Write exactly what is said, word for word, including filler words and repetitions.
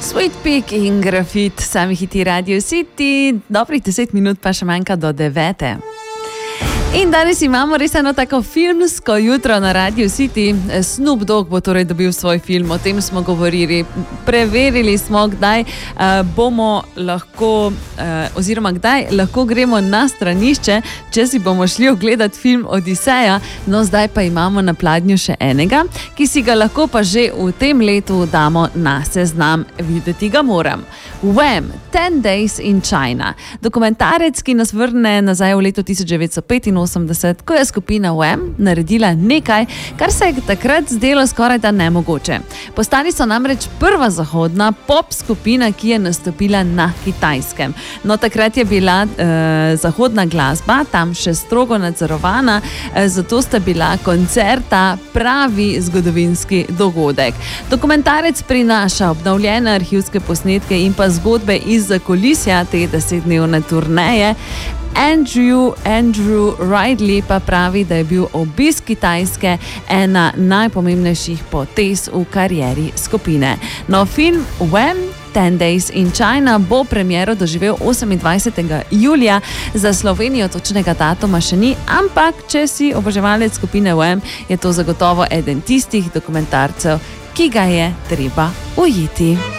Sweet Pig in Grafit, sami hiti Radio City, dobrih deset minut pa še manjka do devete. In danes imamo res eno tako filmsko jutro na Radio City. Snoop Dogg bo torej dobil svoj film, o tem smo govorili. Preverili smo, kdaj uh, bomo lahko, uh, oziroma kdaj lahko gremo na stranišče, če si bomo šli ogledati film Odiseja. No, zdaj pa imamo na pladnju še enega, ki si ga lahko pa že v tem letu damo na seznam. Videti ga moram. Wham! Ten Days in China. Dokumentarec, ki nas vrne nazaj v leto tisoč devetsto petinosemdeset, ko je skupina Wham naredila nekaj, kar se je takrat zdelo skoraj da nemogoče. Postali so namreč prva zahodna pop skupina, ki je nastopila na Kitajskem. No, takrat je bila eh, zahodna glasba tam še strogo nadzorovana, eh, zato sta bila koncerta pravi zgodovinski dogodek. Dokumentarec prinaša obnovljene arhivske posnetke in pa zgodbe iz zakulisja te desetdnevne turneje. Andrew, Andrew Ridley pa pravi, da je bil obisk Kitajske ena najpomembnejših potez v karieri skupine. No, film Wham! Ten Days in China bo premiero doživel osemindvajsetega julija, za Slovenijo točnega datuma še ni, ampak če si oboževalec skupine Wham, je to zagotovo eden tistih dokumentarcev, ki ga je treba ujeti.